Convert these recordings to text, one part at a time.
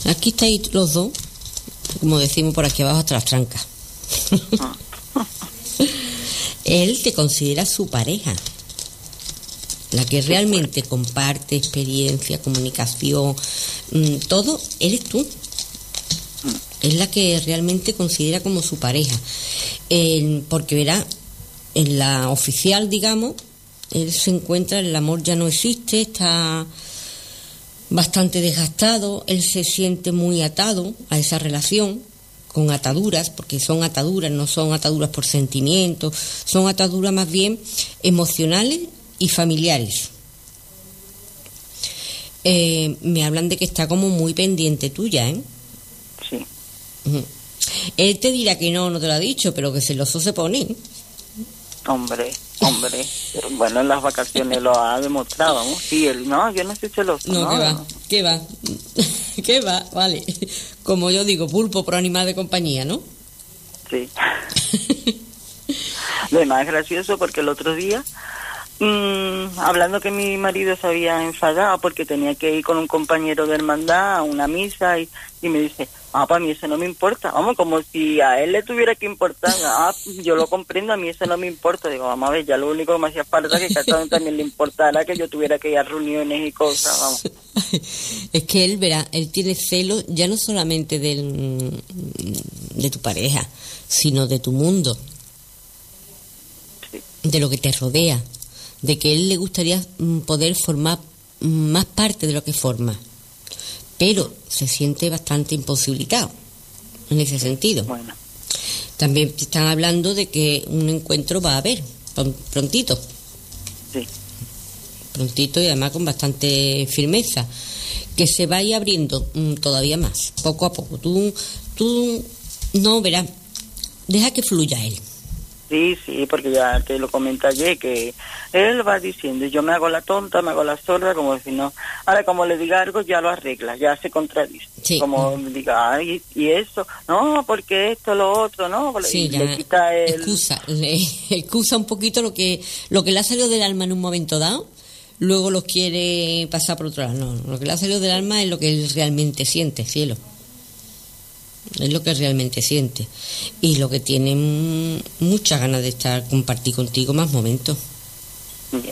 Aquí estáis los dos, como decimos por aquí abajo, hasta las trancas. Él te considera su pareja, la que realmente comparte experiencia, comunicación, todo, eres tú. Es la que realmente considera como su pareja. Porque verá, en la oficial, digamos, él se encuentra, el amor ya no existe, está bastante desgastado, él se siente muy atado a esa relación, con ataduras, porque son ataduras, no son ataduras por sentimientos, son ataduras más bien emocionales y familiares. Me hablan de que está como muy pendiente tuya, ¿eh? Sí. Él te dirá que no te lo ha dicho, pero que celoso se pone. Hombre. Bueno, en las vacaciones lo ha demostrado, ¿no? Sí, él, no, yo no soy celoso. No, ¿qué va? ¿Qué va? Vale. Como yo digo, pulpo por animal de compañía, ¿no? Sí. Lo más gracioso porque el otro día, hablando que mi marido se había enfadado porque tenía que ir con un compañero de hermandad a una misa y me dice, para mí eso no me importa. Vamos, como si a él le tuviera que importar. Yo lo comprendo, a mí eso no me importa. Digo, vamos a ver, ya lo único que me hacía falta es que a también le importara que yo tuviera que ir a reuniones y cosas, vamos. Es que él, verá, él tiene celos ya no solamente de tu pareja, sino de tu mundo, sí, de lo que te rodea, de que él le gustaría poder formar más parte de lo que forma, pero se siente bastante imposibilitado en ese sentido. Bueno. También te están hablando de que un encuentro va a haber prontito. Sí. Prontito y además con bastante firmeza, que se vaya abriendo todavía más, poco a poco. Tú no verás, deja que fluya él. Sí, porque ya te lo comenté ayer, que él va diciendo, yo me hago la tonta, me hago la sorda, como si no. Ahora, como le diga algo, ya lo arregla, ya se contradice. Sí. Como diga, ay, y eso, no, porque esto, lo otro, no, sí, le quita el... excusa un poquito lo que le ha salido del alma en un momento dado, luego los quiere pasar por otro lado. No, lo que le ha salido del alma es lo que él realmente siente, cielo. Es lo que realmente siente y lo que tiene muchas ganas de compartir contigo más momentos. Bien.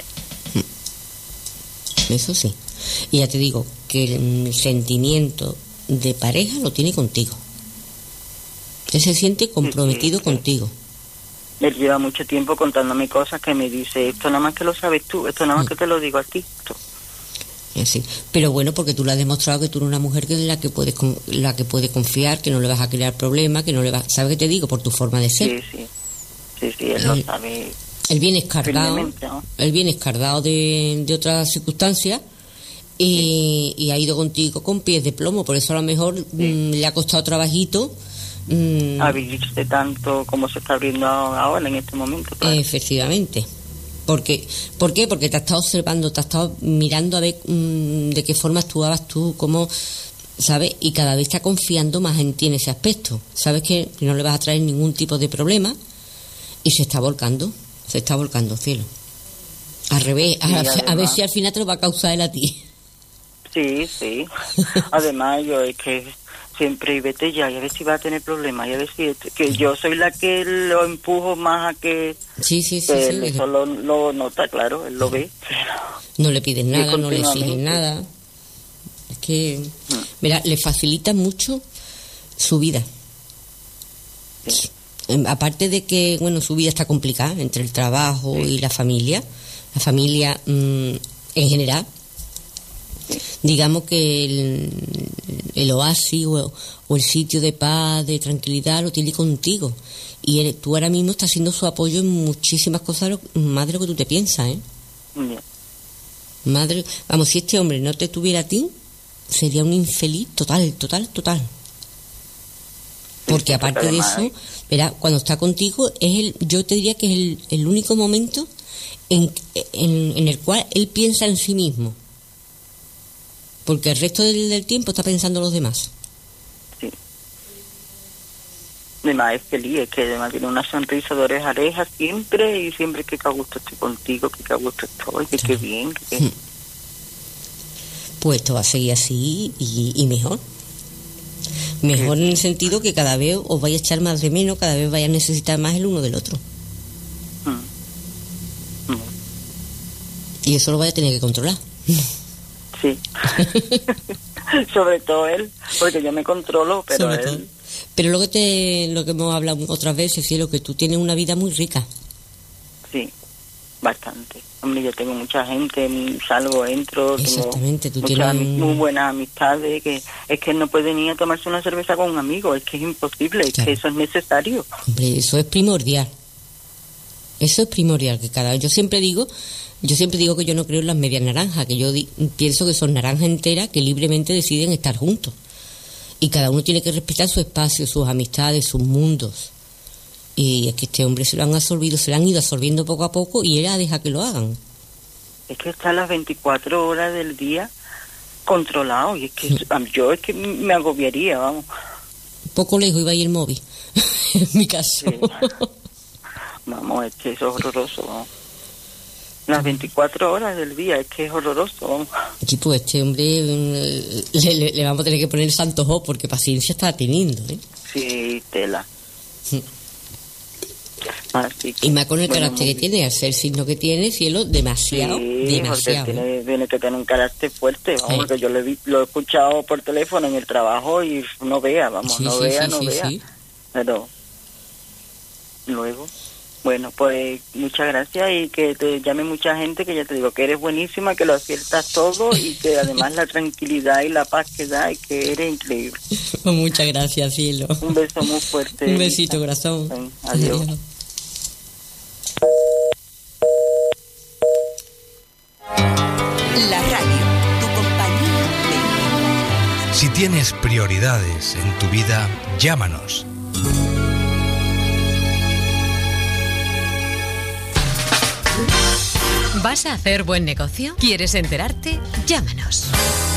Eso sí. Y ya te digo que el sentimiento de pareja lo tiene contigo. Él se siente comprometido contigo. Él lleva mucho tiempo contándome cosas que me dice, esto nada más que lo sabes tú, esto nada más que te lo digo a ti. Sí. Pero bueno, porque tú le has demostrado que tú eres una mujer que es la que puede confiar, que no le vas a crear problemas, que no le vas... ¿Sabes qué te digo? Por tu forma de ser. Sí, él lo sabe. Él viene escardado, ¿no? Él viene escardado de otras circunstancias y ha ido contigo con pies de plomo, por eso a lo mejor le ha costado trabajito. Abrirse tanto como se está abriendo ahora en este momento. Claro. Efectivamente. ¿Por qué? Porque te has estado observando, te has estado mirando a ver de qué forma actuabas tú, cómo, ¿sabes? Y cada vez está confiando más en ti en ese aspecto. Sabes que no le vas a traer ningún tipo de problema y se está volcando, cielo. Al revés, a ver si al final te lo va a causar él a ti. Sí. Además, yo es que siempre, y vete ya, y a ver si va a tener problemas, y a ver si... que yo soy la que lo empujo más a que... Sí. Eso lo nota, claro, él lo ve. No le pides nada, no le exiges nada. Es que, mira, le facilita mucho su vida. Sí. Aparte de que, bueno, su vida está complicada entre el trabajo y la familia en general. Digamos que el oasis o el sitio de paz, de tranquilidad lo tiene contigo y tú ahora mismo estás siendo su apoyo en muchísimas cosas, más de lo que tú te piensas, ¿eh? Yeah. Vamos, si este hombre no te tuviera a ti, sería un infeliz total. Porque aparte de eso, verá, cuando está contigo yo te diría que es el único momento en el cual él piensa en sí mismo. Porque el resto del tiempo está pensando en los demás. Sí. Además es feliz, es que además tiene una sonrisa de oreja a oreja siempre, y siempre que a gusto estoy contigo, que a gusto estoy, que qué bien. Pues esto va a seguir así y mejor. Mejor en el sentido que cada vez os vais a echar más de menos, cada vez vais a necesitar más el uno del otro. Y eso lo vais a tener que controlar. Sí. Sobre todo él, porque yo me controlo, pero Sobre todo. él... Pero lo que hemos hablado otras veces, cielo, que tú tienes una vida muy rica. Sí, bastante. Hombre, yo tengo mucha gente, salgo, entro, Exactamente, tengo tú muchas, tienes... muy buenas amistades, que es que él no puede ni a tomarse una cerveza con un amigo, es que es imposible, es Claro. que eso es necesario. Hombre, eso es primordial. Eso es primordial, que yo siempre digo que yo no creo en las medias naranjas, que yo pienso que son naranjas enteras que libremente deciden estar juntos. Y cada uno tiene que respetar su espacio, sus amistades, sus mundos. Y es que este hombre se lo han absorbido, se lo han ido absorbiendo poco a poco y él deja que lo hagan. Es que está las 24 horas del día controlado y es que yo es que me agobiaría, vamos. Poco lejos iba a ir el móvil, en mi caso. Sí. Vamos, es que eso es horroroso, vamos. Las 24 horas del día, es que es horroroso, vamos. Y pues este hombre le vamos a tener que poner santo ojo porque paciencia está teniendo, ¿eh? Sí, tela. Así que, Y más con el bueno, carácter que tiene, al ser signo que tiene, cielo, demasiado, sí, demasiado. porque tiene que tener un carácter fuerte, vamos, Sí. porque yo lo he escuchado por teléfono en el trabajo y no vea, vamos, Sí, no sí, vea, sí, no sí, vea. sí. Pero luego, bueno, pues muchas gracias y que te llame mucha gente, que ya te digo que eres buenísima, que lo aciertas todo y que además la tranquilidad y la paz que da y que eres increíble. Pues muchas gracias, cielo. Un beso muy fuerte. Un besito, corazón. Ven, adiós. La radio, tu compañía. Si tienes prioridades en tu vida, llámanos. ¿Vas a hacer buen negocio? ¿Quieres enterarte? Llámanos.